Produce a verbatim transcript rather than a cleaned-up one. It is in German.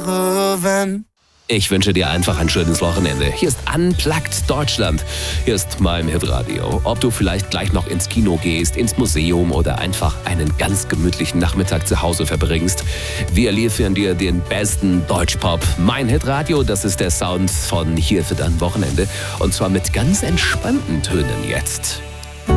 wäre, wenn... Ich wünsche dir einfach ein schönes Wochenende. Hier ist Unplugged Deutschland. Hier ist mein Hitradio. Ob du vielleicht gleich noch ins Kino gehst, ins Museum oder einfach einen ganz gemütlichen Nachmittag zu Hause verbringst. Wir liefern dir den besten Deutschpop. Mein Hitradio, das ist der Sound von hier für dein Wochenende. Und zwar mit ganz entspannten Tönen jetzt.